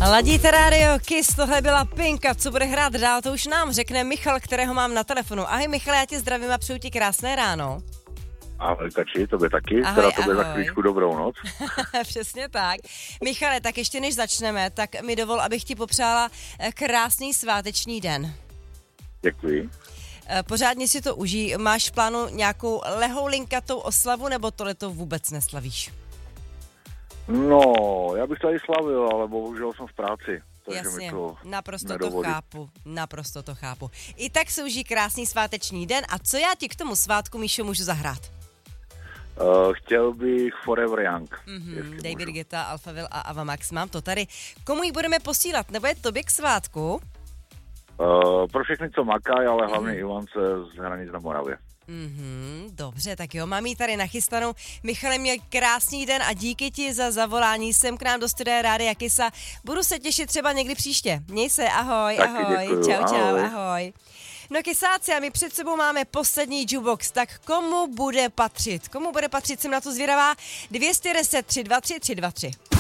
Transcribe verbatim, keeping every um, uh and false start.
Ladíte rádio Kiss, tohle byla Pinka, co bude hrát dál, to už nám řekne Michal, kterého mám na telefonu. Ahoj Michale, já tě zdravím a přeju ti krásné ráno. Ahoj Kači, tobě taky, ahoj, teda tobě ahoj. za chvíličku dobrou noc. Přesně tak. Michale, tak ještě než začneme, tak mi dovol, abych ti popřála krásný sváteční den. Děkuji. Pořádně si to užij, máš v plánu nějakou lehoulinkatou oslavu, nebo tohleto vůbec neslavíš? No, já bych tady slavil, ale bohužel jsem v práci. Jasně, to naprosto nedovolí. to chápu, naprosto to chápu. I tak se užij krásný sváteční den a co já ti k tomu svátku, Míšo, můžu zahrát? Uh, chtěl bych Forever Young. Mm-hmm, David Guetta, Alphaville a Ava Max, mám to tady. Komu ji budeme posílat, nebo je tobě k svátku? Uh, pro všechny, co makají, ale hlavně mm-hmm. Ivance z Hranic na Moravě. Mm-hmm, dobře, tak jo, mám ji tady nachystanou. Michale, měl krásný den a díky ti za zavolání sem k nám do studia Rádia Kissa. Budu se těšit třeba někdy příště. Měj se, ahoj, Taky ahoj, děkuju, čau, čau, ahoj. ahoj. No kysáci, a my před sebou máme poslední jukebox, tak komu bude patřit? Komu bude patřit, jsem na to zvědavá. dvě stě deset tři dva tři tři dva tři.